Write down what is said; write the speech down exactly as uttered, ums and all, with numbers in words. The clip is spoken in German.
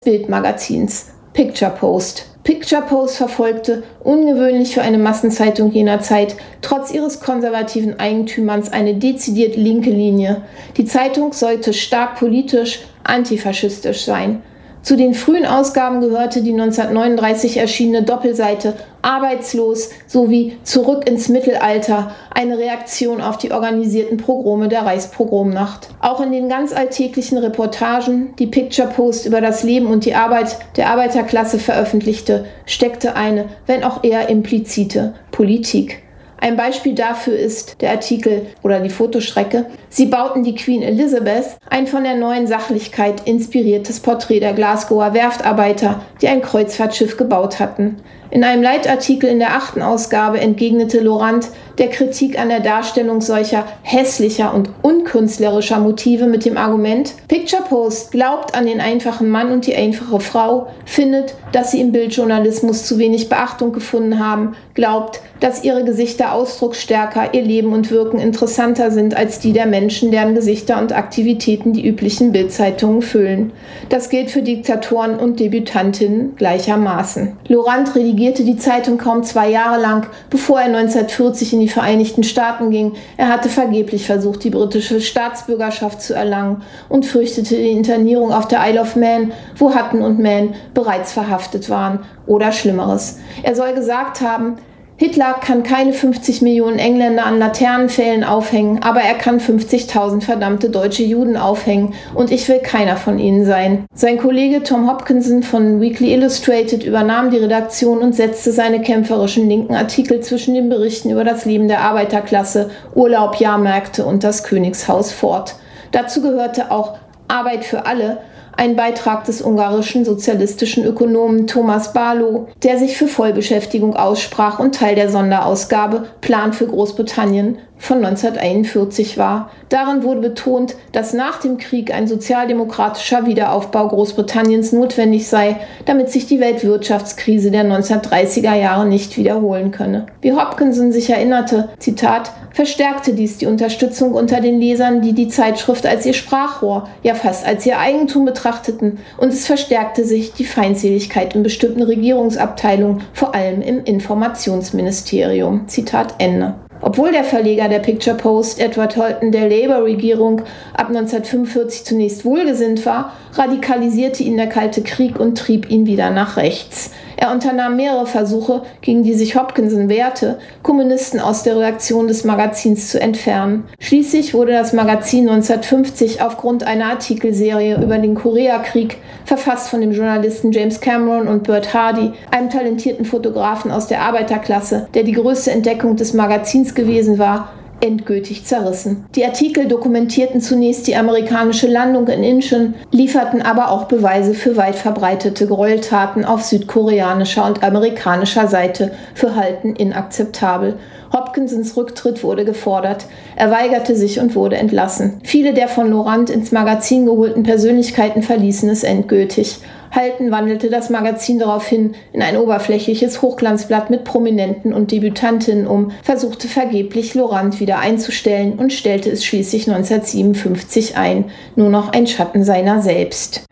Bildmagazins Picture Post. Picture Post verfolgte, ungewöhnlich für eine Massenzeitung jener Zeit, trotz ihres konservativen Eigentümers eine dezidiert linke Linie. Die Zeitung sollte stark politisch, antifaschistisch sein. Zu den frühen Ausgaben gehörte die neunzehnhundertneununddreißig erschienene Doppelseite Arbeitslos sowie Zurück ins Mittelalter, eine Reaktion auf die organisierten Pogrome der Reichspogromnacht. Auch in den ganz alltäglichen Reportagen, die Picture Post über das Leben und die Arbeit der Arbeiterklasse veröffentlichte, steckte eine, wenn auch eher implizite, Politik. Ein Beispiel dafür ist der Artikel oder die Fotostrecke „Sie bauten die Queen Elizabeth", ein von der neuen Sachlichkeit inspiriertes Porträt der Glasgower Werftarbeiter, die ein Kreuzfahrtschiff gebaut hatten. In einem Leitartikel in der achten Ausgabe entgegnete Laurent der Kritik an der Darstellung solcher hässlicher und unkünstlerischer Motive mit dem Argument: Picture Post glaubt an den einfachen Mann und die einfache Frau, findet, dass sie im Bildjournalismus zu wenig Beachtung gefunden haben, glaubt, dass ihre Gesichter ausdrucksstärker, ihr Leben und Wirken interessanter sind als die der Menschen, deren Gesichter und Aktivitäten die üblichen Bildzeitungen füllen. Das gilt für Diktatoren und Debütantinnen gleichermaßen. Laurent redigierte die Zeitung kaum zwei Jahre lang, bevor er neunzehnhundertvierzig in die Vereinigten Staaten ging. Er hatte vergeblich versucht, die britische Staatsbürgerschaft zu erlangen und fürchtete die Internierung auf der Isle of Man, wo Hutton und Mann bereits verhaftet waren, oder Schlimmeres. Er soll gesagt haben: Hitler kann keine fünfzig Millionen Engländer an Laternenpfählen aufhängen, aber er kann fünfzigtausend verdammte deutsche Juden aufhängen und ich will keiner von ihnen sein. Sein Kollege Tom Hopkinson von Weekly Illustrated übernahm die Redaktion und setzte seine kämpferischen linken Artikel zwischen den Berichten über das Leben der Arbeiterklasse, Urlaub, Jahrmärkte und das Königshaus fort. Dazu gehörte auch Arbeit für alle, ein Beitrag des ungarischen sozialistischen Ökonomen Thomas Barlow, der sich für Vollbeschäftigung aussprach und Teil der Sonderausgabe Plan für Großbritannien von neunzehnhunderteinundvierzig war. Darin wurde betont, dass nach dem Krieg ein sozialdemokratischer Wiederaufbau Großbritanniens notwendig sei, damit sich die Weltwirtschaftskrise der neunzehnhundertdreißiger Jahre nicht wiederholen könne. Wie Hopkinson sich erinnerte, Zitat, verstärkte dies die Unterstützung unter den Lesern, die die Zeitschrift als ihr Sprachrohr, ja fast als ihr Eigentum betrachteten, und es verstärkte sich die Feindseligkeit in bestimmten Regierungsabteilungen, vor allem im Informationsministerium. Zitat Ende. Obwohl der Verleger der Picture Post, Edward Holton, der Labour-Regierung ab neunzehnhundertfünfundvierzig zunächst wohlgesinnt war, radikalisierte ihn der Kalte Krieg und trieb ihn wieder nach rechts. Er unternahm mehrere Versuche, gegen die sich Hopkinson wehrte, Kommunisten aus der Redaktion des Magazins zu entfernen. Schließlich wurde das Magazin neunzehnhundertfünfzig aufgrund einer Artikelserie über den Koreakrieg, verfasst von dem Journalisten James Cameron und Bert Hardy, einem talentierten Fotografen aus der Arbeiterklasse, der die größte Entdeckung des Magazins gewesen war, endgültig zerrissen. Die Artikel dokumentierten zunächst die amerikanische Landung in Incheon, lieferten aber auch Beweise für weit verbreitete Gräueltaten auf südkoreanischer und amerikanischer Seite, für Halten inakzeptabel. Hopkinsons Rücktritt wurde gefordert. Er weigerte sich und wurde entlassen. Viele der von Laurent ins Magazin geholten Persönlichkeiten verließen es endgültig. Halton wandelte das Magazin daraufhin in ein oberflächliches Hochglanzblatt mit Prominenten und Debütantinnen um, versuchte vergeblich, Laurent wieder einzustellen und stellte es schließlich neunzehnhundertsiebenundfünfzig ein, nur noch ein Schatten seiner selbst.